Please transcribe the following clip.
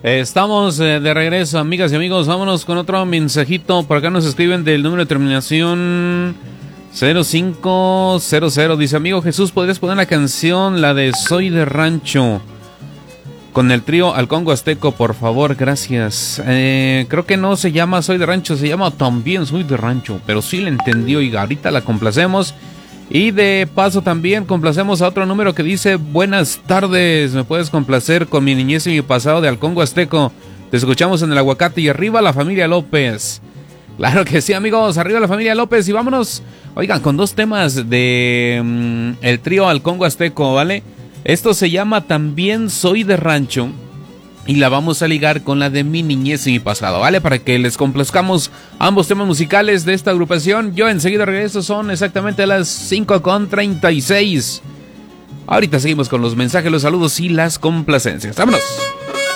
Estamos de regreso, amigas y amigos. Vámonos con otro mensajito. Por acá nos escriben del número de terminación 0500. Dice: amigo Jesús, ¿podrías poner la canción, la de Soy de Rancho, con el trío Al Congo Azteco, por favor? Gracias. Creo que no se llama Soy de Rancho, se llama También Soy de Rancho, pero sí le entendió y ahorita la complacemos. Y de paso también complacemos a otro número que dice: buenas tardes, ¿me puedes complacer con Mi Niñez y Mi Pasado de Al Congo Azteco? Te escuchamos en el Aguacate y arriba la familia López. Claro que sí, amigos, arriba la familia López. Y vámonos, oigan, con dos temas de el trío Al Congo Azteco, ¿vale? Esto se llama También Soy de Rancho y la vamos a ligar con la de Mi Niñez y Mi Pasado, ¿vale? Para que les complazcamos ambos temas musicales de esta agrupación. Yo enseguida regreso, son exactamente las 5:36. Ahorita seguimos con los mensajes, los saludos y las complacencias. ¡Vámonos!